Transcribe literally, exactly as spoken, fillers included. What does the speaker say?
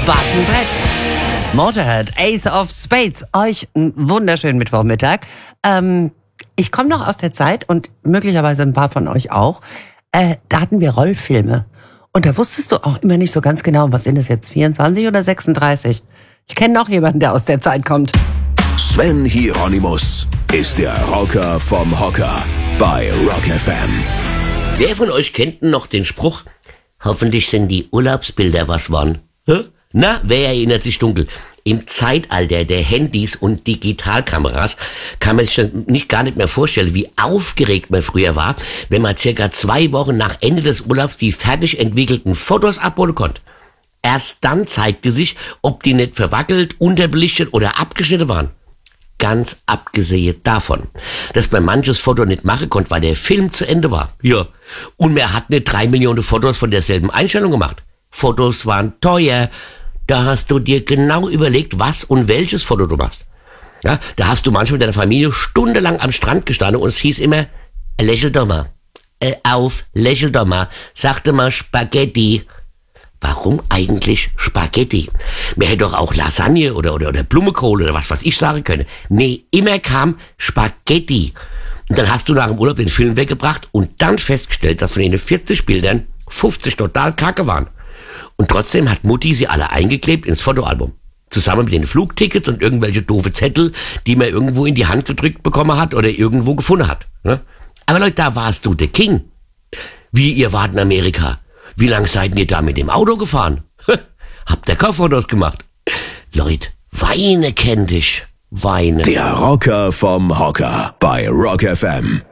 Bassenbrett. Motorhead, Ace of Spades. Euch einen wunderschönen Mittwochmittag. Ähm, ich komme noch aus der Zeit und möglicherweise ein paar von euch auch. Äh, da hatten wir Rollfilme. Und da wusstest du auch immer nicht so ganz genau, was sind das jetzt, vierundzwanzig oder sechsunddreißig? Ich kenne noch jemanden, der aus der Zeit kommt. Sven Hieronymus ist der Rocker vom Hocker bei Rock F M. Wer von euch kennt denn noch den Spruch, hoffentlich sind die Urlaubsbilder was waren? Hä? Na, wer erinnert sich dunkel? Im Zeitalter der Handys und Digitalkameras kann man sich nicht gar nicht mehr vorstellen, wie aufgeregt man früher war, wenn man circa zwei Wochen nach Ende des Urlaubs die fertig entwickelten Fotos abholen konnte. Erst dann zeigte sich, ob die nicht verwackelt, unterbelichtet oder abgeschnitten waren. Ganz abgesehen davon, dass man manches Foto nicht machen konnte, weil der Film zu Ende war. Ja. Und man hat nicht drei Millionen Fotos von derselben Einstellung gemacht. Fotos waren teuer. Da hast du dir genau überlegt, was und welches Foto du machst. Ja, da hast du manchmal mit deiner Familie stundenlang am Strand gestanden und es hieß immer, lächel doch mal. Äh, auf, lächel doch mal. Sagte mal Spaghetti. Warum eigentlich Spaghetti? Man hätte doch auch Lasagne oder, oder, oder Blumenkohl oder was weiß ich sagen können. Nee, immer kam Spaghetti. Und dann hast du nach dem Urlaub den Film weggebracht und dann festgestellt, dass von den vierzig Bildern fünfzig total kacke waren. Und trotzdem hat Mutti sie alle eingeklebt ins Fotoalbum. Zusammen mit den Flugtickets und irgendwelche doofe Zettel, die man irgendwo in die Hand gedrückt bekommen hat oder irgendwo gefunden hat. Aber Leute, da warst du der King. Wie, ihr wart in Amerika? Wie lang seid ihr da mit dem Auto gefahren? Habt ihr Fotos gemacht? Leute, Weine kenn dich. Weine. Der Rocker vom Hocker bei Rock F M.